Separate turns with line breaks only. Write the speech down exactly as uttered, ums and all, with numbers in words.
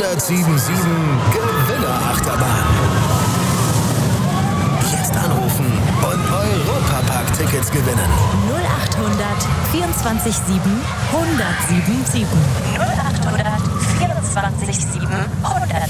hundertundsiebenundsiebzig Gewinnerachterbahn. Jetzt anrufen und Europapark-Tickets gewinnen.
null achthundert vierundzwanzig sieben hundertsiebenundsiebzig.
null achthundert vierundzwanzig sieben hundert.